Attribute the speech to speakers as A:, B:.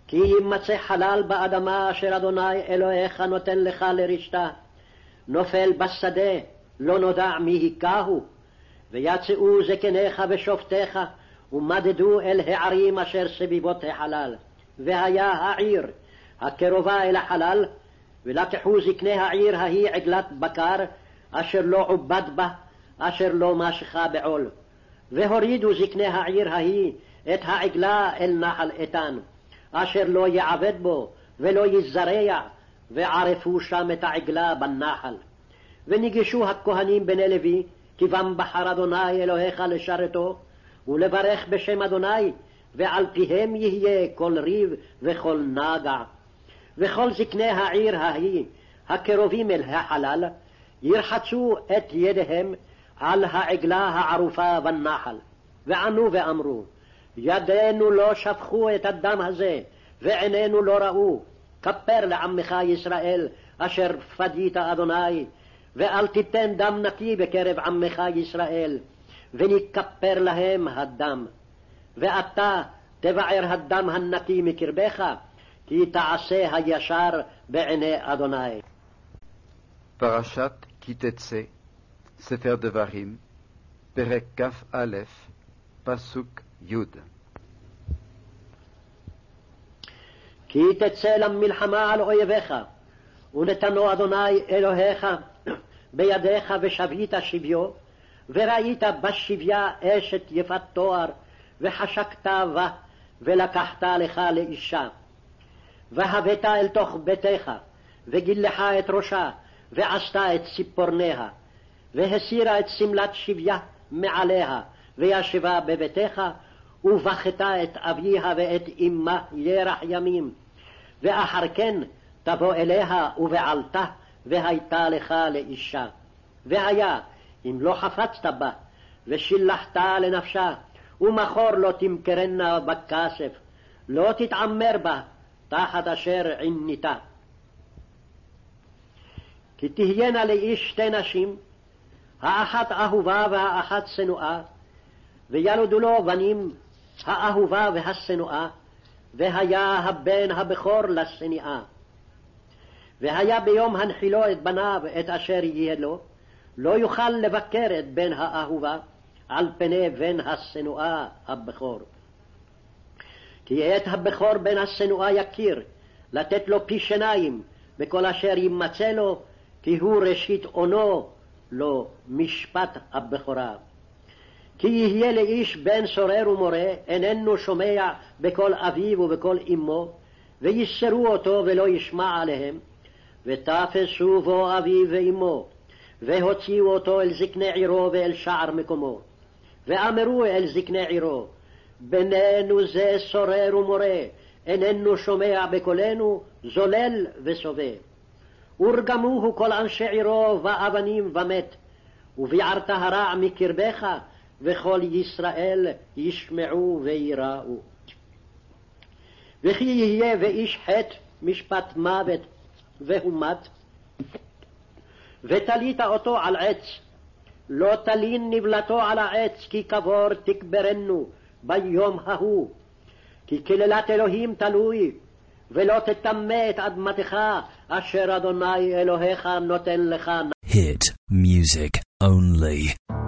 A: כי יימצא חלל באדמה אשר אדוני אלוהיך נותן לך לרשתה, נופל בשדה, לא נודע מי היכהו, ויצאו זקניך ושופטיך, ומדדו אל הערים אשר סביבות החלל. והיה העיר הקרובה אל החלל, ולקחו זקני העיר ההיא עגלת בקר, אשר לא עובד בה, אשר לא משכה בעול. והורידו זקני העיר ההיא את העגלה אל נחל איתן, אשר לא יעבד בו ולא יזרע, וערפו שם את העגלה בנחל. וניגשו הכהנים בני לוי, כי בם בחר אדוני אלוהיך לשרתו, ולברך בשם אדוני, ועל פיהם יהיה כל ריב וכל נגע. וכל זקני העיר ההיא, הקרובים אל החלל, ירחצו את ידיהם על העגלה הערופה בנחל. וענו ואמרו, ידינו לא שפכו את הדם הזה, ועינינו לא ראו. כפר לעמך ישראל, אשר פדית אדוני, ואל תיתן דם נקי בקרב עמך ישראל, ונכפר להם הדם. ואתה תבער הדם הנקי מקרבך, כי תעשה הישר בעיני אדוני.
B: פרשת כי תצא, ספר דברים, פרק כ"א, פסוק י'.
A: כי תצא למלחמה על אויביך, ונתנו אדוני אלוהיך בידיך, ושבית שביו, וראית בשביה אשת יפת תואר, וחשקת בה, ולקחת לך לאישה. והבאת אל תוך ביתך, וגילך את ראשה, ועשתה את ציפורניה, והסירה את סמלת שביה מעליה, וישבה בביתך, ובכתה את אביה ואת אמה ירח ימים. ואחר כן תבוא אליה ובעלתה, והייתה לך לאישה. והיה אם לא חפצת בה, ושילחת לנפשה, ומחור לא תמכרנה בכסף, לא תתעמר בה תחת אשר עניתה. כי תהיינה לאיש שתי נשים, האחת אהובה והאחת שנואה, וילדו לו בנים, האהובה והשנואה, והיה הבן הבכור לשנאה. והיה ביום הנחילו את בניו את אשר יהיה לו, לא יוכל לבקר את בן האהובה על פני בן השנואה הבכור. כי את הבכור בן השנואה יכיר, לתת לו פי שיניים בכל אשר ימצא לו, כי הוא ראשית עונו לו משפט הבכורה. כי יהיה לאיש בן סורר ומורה, איננו שומע בקול אביו ובקול אמו, ויסרו אותו ולא ישמע עליהם, ותפסו בו אביו ואמו, והוציאו אותו אל זקני עירו ואל שער מקומו, ואמרו אל זקני עירו, בנינו זה סורר ומורה, איננו שומע בקולנו, זולל וסובב. ורגמוהו כל אנשי עירו ואבנים ומת, וביערת הרע מקרבך, וכל ישראל ישמעו ויראו. וכי יהיה ואיש חטא משפט מוות והומת, ותלית אותו על עץ, לא תלין נבלתו על העץ, כי קבור תקברנו ביום ההוא. כי כללת אלוהים תלוי, ולא תטמא את אדמתך אשר אדוני אלוהיך נותן לך.
C: Hit music only.